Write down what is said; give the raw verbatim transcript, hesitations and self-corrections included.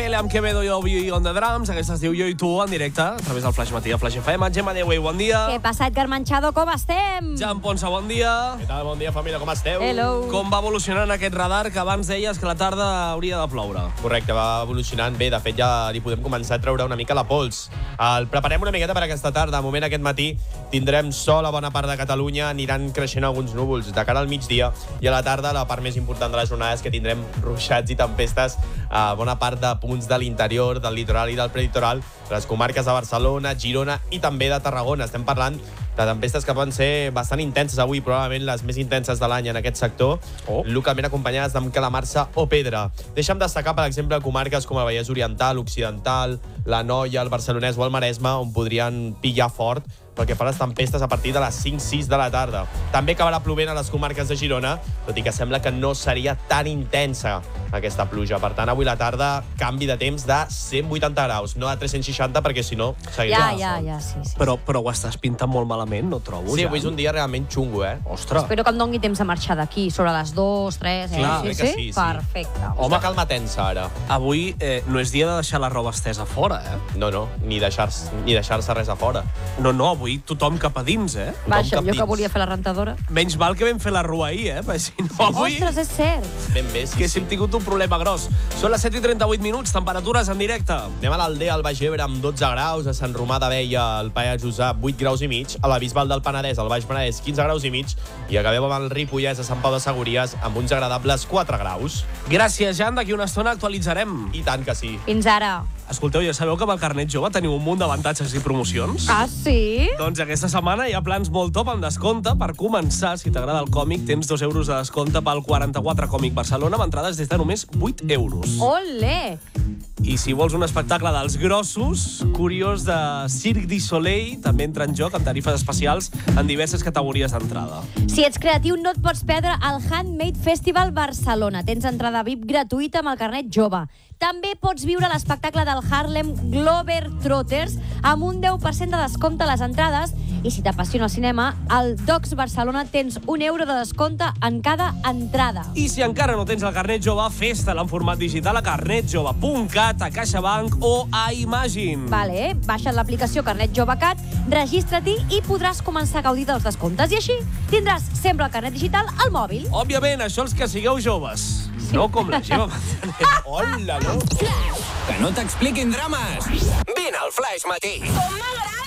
Amb Quevedo i Obi on the drums. Aquesta es diu Jo i tu en directe a través del Flash Matí, a Flash F M. Gemma Dewey, bon dia. Què ha passat, Garmanchado? Com estem? Jan Ponsa, bon dia. Què tal? Bon dia, família, com esteu? Hello. Com va evolucionant aquest radar que abans deies que la tarda hauria de ploure? Correcte, va evolucionant bé. De fet, ja li podem començar a treure una mica la pols. El preparem una miqueta per aquesta tarda. De moment, aquest matí, tindrem sol a bona part de Catalunya. Aniran creixent alguns núvols de cara al migdia. I a la tarda, la part més important de la jornada és que tindrem ruixats i tempestes a bona part de punts de l'interior, del litoral i del prelitoral, les comarques de Barcelona, Girona i també de Tarragona. Estem parlant de tempestes que poden ser bastant intenses avui, probablement les més intenses de l'any en aquest sector, oh. localment acompanyades d'amb calamarsa o pedra. Deixa'm destacar, per exemple, comarques com el Vallès Oriental, Occidental, l'Anoia, el Barcelonès o el Maresme, on podrien pillar fort pel que fa a les tempestes a partir de les cinc sis de la tarda. També acabarà plovent a les comarques de Girona, tot i que sembla que no seria tan intensa aquesta pluja. Per tant, avui la tarda, canvi de temps de cent vuitanta graus, no de tres-cents seixanta, perquè si no seguirà. Ja, ja, ja, sí, sí. Però, però ho estàs pintant molt malament, no trobo, Sí, ja? avui és un dia realment xungo, eh? Ostres. Espero que em doni temps de marxar d'aquí sobre les dues, tres, eh? Clar, sí, crec sí? que sí, sí. Perfecte. És una calma tensa, ara. Avui eh, no és dia de deixar la roba estesa fora, eh? No, no, ni deixar-se ni deixar-se res a fora. No, no, avui tothom cap a dins, eh? Vaja, cap jo que dins. volia fer la rentadora. Menys mal que vam fer la rua ahir, eh? Perquè si no, avui Ostres, és cert. Ben bé, sí, que sí. hem tingut un problema gros. Són les set i trenta-vuit minuts, temperatures en directe. Anem a l'Aldea, al Baix Ebre, amb dotze graus, a Sant Romà d'Abella, al Pallars Jussà, vuit graus i mig, a la Bisbal del Penedès, al Baix Penedès, quinze graus i mig, i acabem amb el Ripollès, a Sant Pau de Segúries, amb uns agradables quatre graus. Gràcies, Jan. D'aquí una estona actualitzarem. I tant que sí. Fins ara. Escolteu, ja sabeu que amb el carnet jove teniu un munt d'avantatges i promocions? Ah, sí? Doncs aquesta setmana hi ha plans molt top amb descompte. Per començar, si t'agrada el còmic, tens dos euros de descompte pel quaranta-quatre Còmic Barcelona amb entrades des de només vuit euros. Olé! I si vols un espectacle dels grossos, curiós de Cirque du Soleil, també entra en joc amb tarifes especials en diverses categories d'entrada. Si ets creatiu, no et pots perdre el Handmade Festival Barcelona. Tens entrada V I P gratuïta amb el carnet jove. També pots viure l'espectacle del Harlem Globetrotters amb un deu per cent de descompte a les entrades. I si t'apassiona el cinema, al Docs Barcelona tens un euro de descompte en cada entrada. I si encara no tens el carnet jove, fes-te'l en format digital a carnet jove punt cat, a CaixaBank o a Imagine. Vale, baixa't l'aplicació Carnet Jove Cat, registra-t'hi i podràs començar a gaudir dels descomptes. I així tindràs sempre el carnet digital al mòbil. Òbviament, això els que sigueu joves. No com la Gemma Montaner. Hola, no? Que no t'expliquin drames. Vine al Flash Matí. Com m'agrada!